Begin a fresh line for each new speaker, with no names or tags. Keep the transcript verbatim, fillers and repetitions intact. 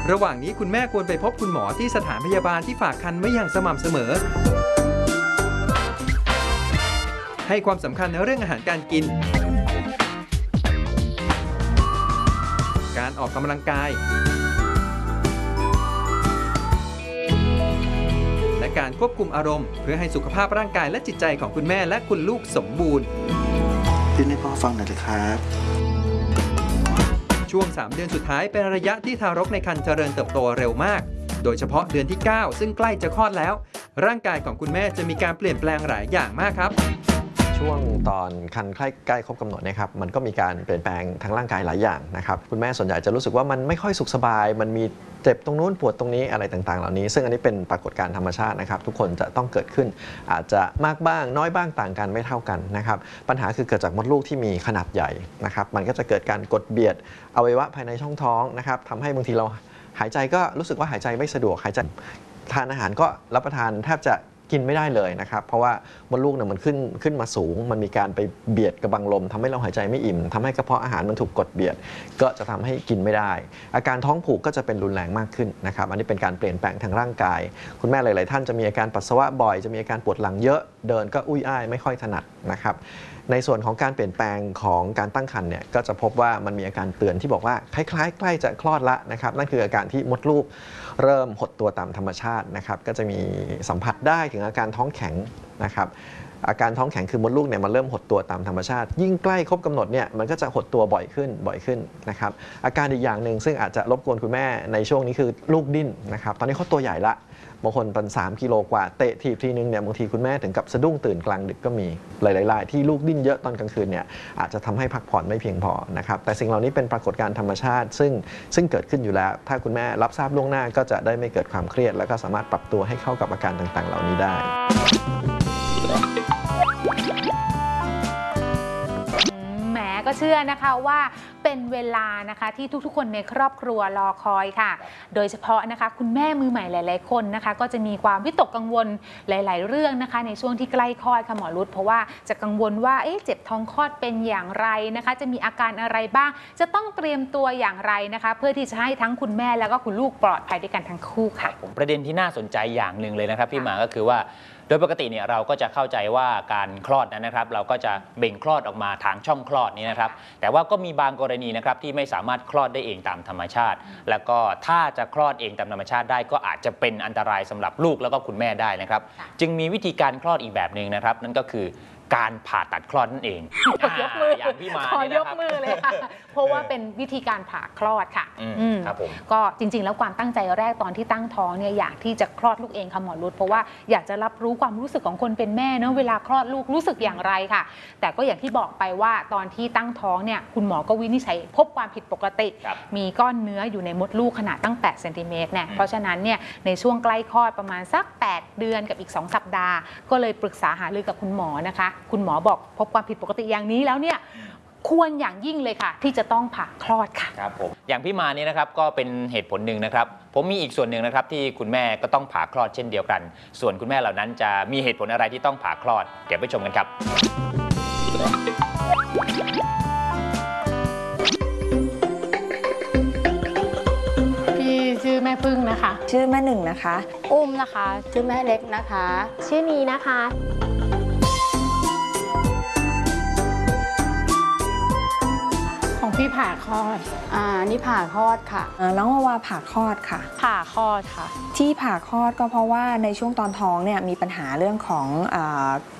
ระหว่างนี้คุณแม่ควรไปพบคุณหมอที่สถานพยาบาลที่ฝากครรภ์ไว้อย่างสม่ำเสมอให้ความสำคัญในเรื่องอาหารการกินการออกกำลังกายและการควบคุมอารมณ์เพื่อให้สุขภาพร่างกายและจิตใจของคุณแม่และคุณลูกสมบูรณ์
ยื่นให้พ่อฟังหน่อยเลยครับ
ช่วงสามเดือนสุดท้ายเป็นระยะที่ทารกในครรภ์เจริญเติบโตเร็วมากโดยเฉพาะเดือนที่เก้าซึ่งใกล้จะคลอดแล้วร่างกายของคุณแม่จะมีการเปลี่ยนแปลงหลายอย่างมากครับ
ช่วงตอนครรภ์ใกล้ครบกำหนดนะครับมันก็มีการเปลี่ยนแปลงทางร่างกายหลายอย่างนะครับคุณแม่ส่วนใหญ่จะรู้สึกว่ามันไม่ค่อยสุขสบายมันมีเจ็บตรงนู้นปวดตรงนี้อะไรต่างๆเหล่านี้ซึ่งอันนี้เป็นปรากฏการณ์ธรรมชาตินะครับทุกคนจะต้องเกิดขึ้นอาจจะมากบ้างน้อยบ้างต่างกันไม่เท่ากันนะครับปัญหาคือเกิดจากมดลูกที่มีขนาดใหญ่นะครับมันก็จะเกิดการกดเบียดอวัยวะภายในช่องท้องนะครับทำให้บางทีเราหายใจก็รู้สึกว่าหายใจไม่สะดวกหายใจทานอาหารก็รับประทานแทบจะกินไม่ได้เลยนะครับเพราะว่ามดลูกเนี่ยมันขึ้นขึ้นมาสูงมันมีการไปเบียดกระบังลมทำให้เราหายใจไม่อิ่มทำให้กระเพาะอาหารมันถูกกดเบียดก็จะทำให้กินไม่ได้อาการท้องผูกก็จะเป็นรุนแรงมากขึ้นนะครับอันนี้เป็นการเปลี่ยนแปลงทางร่างกายคุณแม่หลายๆท่านจะมีอาการปัสสาวะบ่อยจะมีอาการปวดหลังเยอะเดินก็อุ้ยอ้ายไม่ค่อยถนัดนะครับในส่วนของการเปลี่ยนแปลงของการตั้งครรภ์เนี่ยก็จะพบว่ามันมีอาการเตือนที่บอกว่าคล้ายๆใกล้จะคลอดละนะครับนั่นคืออาการที่มดลูกเริ่มหดตัวตามธรรมชาตินะครับก็จะมีสัมผัสได้ถึงอาการท้องแข็งนะครับอาการท้องแข็งคือมดลูกเนี่ยมันเริ่มหดตัวตามธรรมชาติยิ่งใกล้ครบกำหนดเนี่ยมันก็จะหดตัวบ่อยขึ้นบ่อยขึ้นนะครับอาการอีกอย่างหนึ่งซึ่งอาจจะรบกวนคุณแม่ในช่วงนี้คือลูกดิ้นนะครับตอนนี้เขาตัวใหญ่ละบางคนเป็นสามกิโลกว่าเตะทีทีนึงเนี่ยบางทีคุณแม่ถึงกับสะดุ้งตื่นกลางดึกก็มีหลายๆรายที่ลูกดิ้นเยอะตอนกลางคืนเนี่ยอาจจะทำให้พักผ่อนไม่เพียงพอนะครับแต่สิ่งเหล่านี้เป็นปรากฏการณ์ธรรมชาติซึ่งซึ่งเกิดขึ้นอยู่แล้วถ้าคุณแม่รับทราบล่วงหน้าก็จะได้ไม่เกิดความเครียดแล้วก็สามารถปรับตัวให้เข้ากับอาการต่างๆเหล่านี้ได้
ก็เชื่อนะคะว่าเป็นเวลานะคะที่ทุกๆคนในครอบครัวรอคอยค่ะโดยเฉพาะนะคะคุณแม่มือใหม่หลายๆคนนะคะก็จะมีความวิตกกังวลหลายๆเรื่องนะคะในช่วงที่ใกล้คลอดค่ะหมอรุธเพราะว่าจะกังวลว่าเอ๊ะเจ็บท้องคลอดเป็นอย่างไรนะคะจะมีอาการอะไรบ้างจะต้องเตรียมตัวอย่างไรนะคะเพื่อที่จะให้ทั้งคุณแม่แล้วก็คุณลูกปลอดภัยด้วยกันทั้งคู่ค่ะ
ประเด็นที่น่าสนใจอย่างหนึ่งเลยนะครับพี่หมาก็คือว่าโดยปกติเนี่ยเราก็จะเข้าใจว่าการคลอดนั้นนะครับเราก็จะเบ่งคลอดออกมาทางช่องคลอดนี้นะครับแต่ว่าก็มีบางกรณีนะครับที่ไม่สามารถคลอดได้เองตามธรรมชาติแล้วก็ถ้าจะคลอดเองตามธรรมชาติได้ก็อาจจะเป็นอันตรายสำหรับลูกแล้วก็คุณแม่ได้นะครับจึงมีวิธีการคลอดอีกแบบหนึ่งนะครับนั่นก็คือการผ่าตัดคลอดนั่นเอง
ยกมือ
อย่างพี่มา
ขอยกมือเลยค่ะเพราะว่าเป็นวิธีการผ่าคลอดค่ะ
ครับผม
ก็จริงๆแล้วความตั้งใจแรกตอนที่ตั้งท้องเนี่ยอยากที่จะคลอดลูกเองค่ะหมอรุธเพราะว่าอยากจะรับรู้ความรู้สึกของคนเป็นแม่เนาะเวลาคลอดลูกรู้สึกอย่างไรค่ะแต่ก็อย่างที่บอกไปว่าตอนที่ตั้งท้องเนี่ยคุณหมอก็วินิจฉัยพบความผิดปกติมีก้อนเนื้ออยู่ในมดลูกขนาดตั้งแปดเซนติเมตรเนี่ยเพราะฉะนั้นเนี่ยในช่วงใกล้คลอดประมาณสักแปดเดือนกับอีกสองสัปดาห์ก็เลยปรึกษาหารือกับคุณหมอนะคะคุณหมอบอกพบความผิดปกติอย่างนี้แล้วเนี่ยควรอย่างยิ่งเลยค่ะที่จะต้องผ่าคลอดค่ะ
ครับผมอย่างพี่มานี่นะครับก็เป็นเหตุผลหนึ่งนะครับผมมีอีกส่วนหนึ่งนะครับที่คุณแม่ก็ต้องผ่าคลอดเช่นเดียวกันส่วนคุณแม่เหล่านั้นจะมีเหตุผลอะไรที่ต้องผ่าคลอดเดี๋ยวไปชมกันครับ
พี่ชื่อแม่พึ่งนะคะ
ชื่อแม่หนึ่งนะคะ
อุ้มนะคะชื่อแม่เล็กนะคะ
ชื่อนีนะคะ
ของพี่ผ่าคลอดอ่านี่ผ่าคลอดค่ะ
น้องวาผ่าคลอดค่ะ
ผ่าคลอดค่ะ
ที่ผ่าคลอดก็เพราะว่าในช่วงตอนท้องเนี่ยมีปัญหาเรื่องของ